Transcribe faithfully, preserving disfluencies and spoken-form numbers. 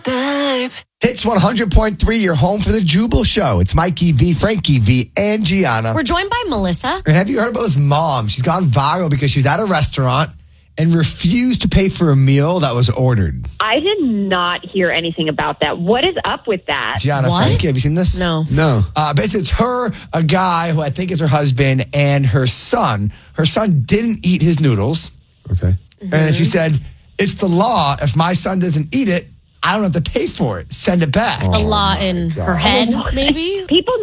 Babe. Hits one hundred point three, you're home for the Jubal Show. It's Mikey V, Frankie V, and Gianna. We're joined by Melissa. And have you heard about this mom? She's gone viral because she's at a restaurant and refused to pay for a meal that was ordered. I did not hear anything about that. What is up with that? Gianna, What? Frankie, have you seen this? No. No. Uh, basically, it's her, a guy who I think is her husband, and her son. Her son didn't eat his noodles. Okay. And then she said, it's the law. If my son doesn't eat it, I don't have to pay for it. Send it back. A law in her head, maybe? People